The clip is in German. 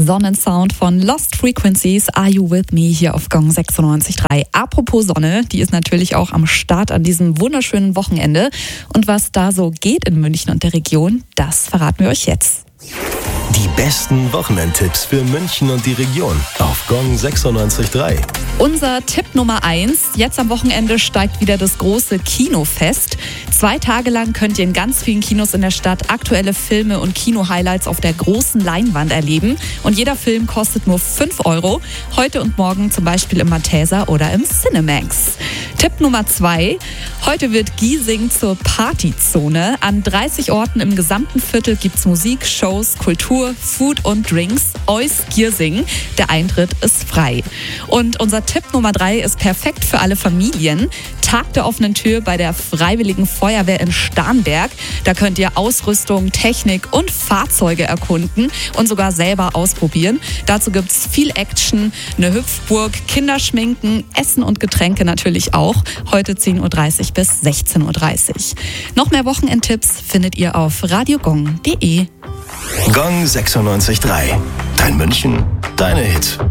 Sonnensound von Lost Frequencies, Are You With Me hier auf Gong 96.3. Apropos Sonne, die ist natürlich auch am Start an diesem wunderschönen Wochenende. Und was da so geht in München und der Region, das verraten wir euch jetzt. Die besten Wochenendtipps für München und die Region auf Gong 96.3. Unser Tipp Nummer 1, jetzt am Wochenende steigt wieder das große Kinofest. 2 Tage lang könnt ihr in ganz vielen Kinos in der Stadt aktuelle Filme und Kino-Highlights auf der großen Leinwand erleben. Und jeder Film kostet nur 5 €. Heute und morgen zum Beispiel im Malteser oder im Cinemax. Tipp Nummer 2, heute wird Giesing zur Partyzone. An 30 Orten im gesamten Viertel gibt's Musik, Shows, Kultur, Food und Drinks. Eus Giesing. Der Eintritt ist frei. Und unser Tipp Nummer 3 ist perfekt für alle Familien. Tag der offenen Tür bei der Freiwilligen Feuerwehr in Starnberg. Da könnt ihr Ausrüstung, Technik und Fahrzeuge erkunden und sogar selber ausprobieren. Dazu gibt's viel Action, eine Hüpfburg, Kinderschminken, Essen und Getränke natürlich auch. Heute 10.30 Uhr bis 16.30 Uhr. Noch mehr Wochenendtipps findet ihr auf radiogong.de. Gong 96.3. Dein München, deine Hits.